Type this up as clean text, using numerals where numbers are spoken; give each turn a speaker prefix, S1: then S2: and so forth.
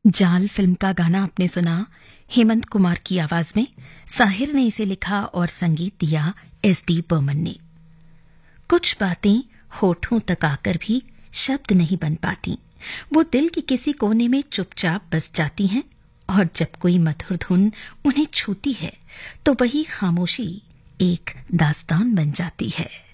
S1: जाल फिल्म का गाना आपने सुना हेमंत कुमार की आवाज में। साहिर ने इसे लिखा और संगीत दिया एस.डी. बर्मन ने। कुछ बातें होठों तक आकर भी शब्द नहीं बन पाती, वो दिल के किसी कोने में चुपचाप बस जाती हैं, और जब कोई मधुर धुन उन्हें छूती है तो वही खामोशी एक दास्तान बन जाती है।